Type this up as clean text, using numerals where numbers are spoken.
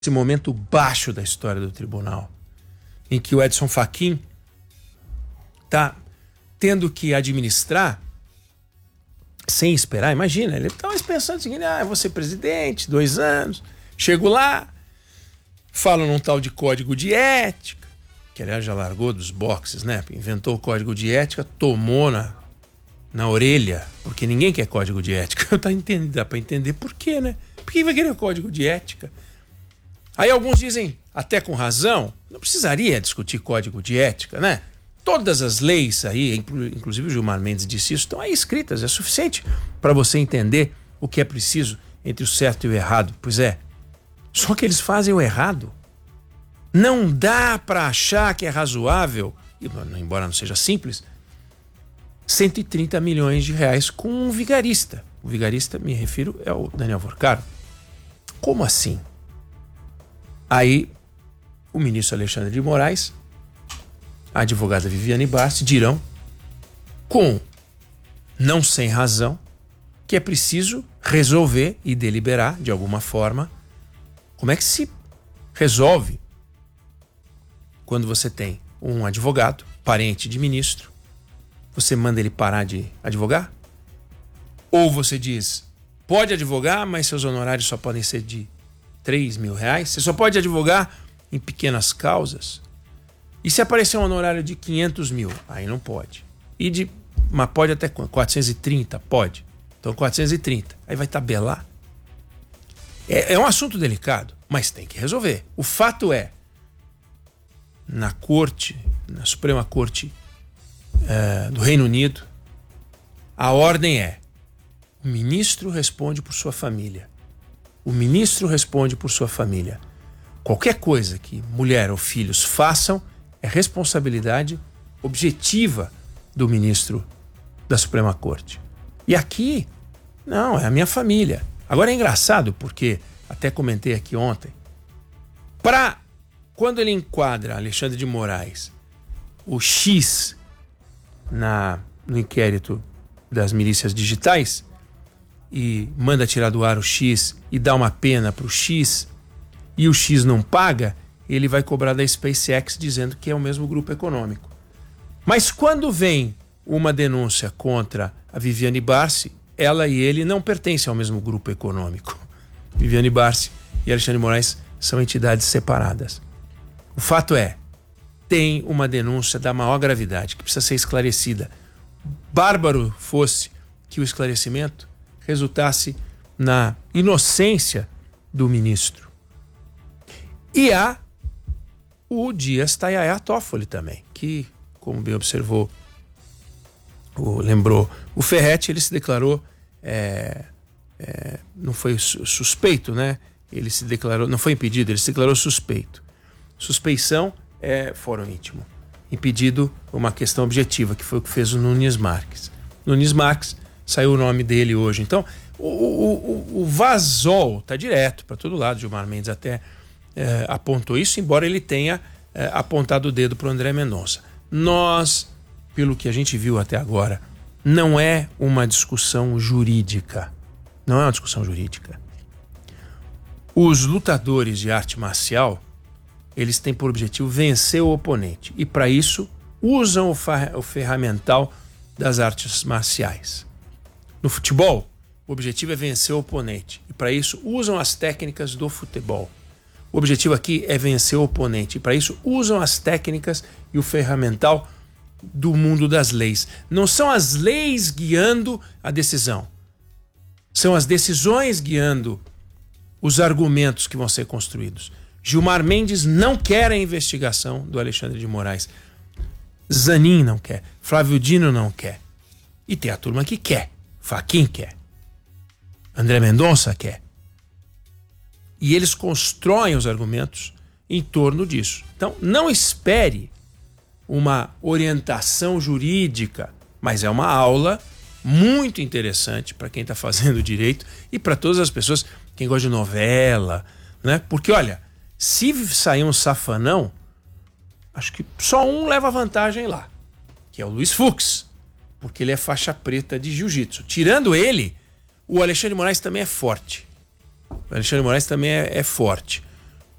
esse momento baixo da história do tribunal, em que o Edson Fachin está tendo que administrar sem esperar. Imagina, ele estava pensando o seguinte: eu vou ser presidente, 2 anos, chego lá, falo num tal de código de ética, que aliás já largou dos boxes, né? Inventou o código de ética, tomou na orelha, porque ninguém quer código de ética. Dá para entender por quê, né? Por que vai querer o código de ética? Aí alguns dizem, até com razão, não precisaria discutir código de ética, né? Todas as leis aí, inclusive o Gilmar Mendes disse isso, estão aí escritas, é suficiente para você entender o que é preciso entre o certo e o errado. Pois é, só que eles fazem o errado. Não dá para achar que é razoável, embora não seja simples, 130 milhões de reais com um vigarista. O vigarista, me refiro, é o Daniel Vorcaro. Como assim? Aí, o ministro Alexandre de Moraes, a advogada Viviane Barsi dirão, não sem razão, que é preciso resolver e deliberar, de alguma forma, como é que se resolve quando você tem um advogado, parente de ministro, você manda ele parar de advogar? Ou você diz, pode advogar, mas seus honorários só podem ser de 3 mil reais? Você só pode advogar em pequenas causas? E se aparecer um honorário de 500 mil? Aí não pode. Mas pode até quanto? 430? Pode. Então 430. Aí vai tabelar. É um assunto delicado, mas tem que resolver. O fato é, na Suprema Corte do Reino Unido, a ordem é: o ministro responde por sua família. O ministro responde por sua família. Qualquer coisa que mulher ou filhos façam é responsabilidade objetiva do ministro da Suprema Corte. E aqui, não, é a minha família. Agora é engraçado porque, até comentei aqui ontem, quando ele enquadra Alexandre de Moraes, o X no inquérito das milícias digitais, e manda tirar do ar o X e dá uma pena para o X, e o X não paga, ele vai cobrar da SpaceX dizendo que é o mesmo grupo econômico. Mas quando vem uma denúncia contra a Viviane Barsi, ela e ele não pertencem ao mesmo grupo econômico. Viviane Barsi e Alexandre de Moraes são entidades separadas. O fato é, tem uma denúncia da maior gravidade que precisa ser esclarecida. Bárbaro fosse que o esclarecimento resultasse na inocência do ministro. E há o Dias Tayaya Toffoli também, que, como bem observou, lembrou o Ferretti, ele se declarou, não foi suspeito, né? Ele se declarou, não foi impedido, ele se declarou suspeito. Suspeição é fórum íntimo. Impedido, uma questão objetiva, que foi o que fez o Nunes Marques. Nunes Marques, saiu o nome dele hoje. Então, o Vazol está direto para todo lado. Gilmar Mendes até apontou isso, embora ele tenha apontado o dedo para o André Mendonça. Nós, pelo que a gente viu até agora, não é uma discussão jurídica. Não é uma discussão jurídica. Os lutadores de arte marcial, eles têm por objetivo vencer o oponente. E para isso, usam o ferramental das artes marciais. No futebol, o objetivo é vencer o oponente. E para isso, usam as técnicas do futebol. O objetivo aqui é vencer o oponente. E para isso, usam as técnicas e o ferramental do mundo das leis. Não são as leis guiando a decisão. São as decisões guiando os argumentos que vão ser construídos. Gilmar Mendes não quer a investigação do Alexandre de Moraes. Zanin não quer. Flávio Dino não quer. E tem a turma que quer. Fachin quer. André Mendonça quer. E eles constroem os argumentos em torno disso. Então, não espere uma orientação jurídica, mas é uma aula muito interessante para quem está fazendo direito e para todas as pessoas, quem gosta de novela, né? Porque, olha, se sair um safanão, acho que só um leva vantagem lá, que é o Luiz Fux, porque ele é faixa preta de jiu-jitsu. Tirando ele, o Alexandre de Moraes também é forte. O Alexandre de Moraes também é forte.